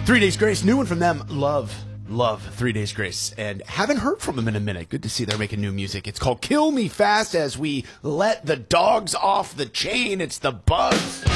3 Days Grace, new one from them. Love 3 Days Grace. And haven't heard from them in a minute. Good to see they're making new music. It's called Kill Me Fast as we let the dogs off the chain. It's the Buzz.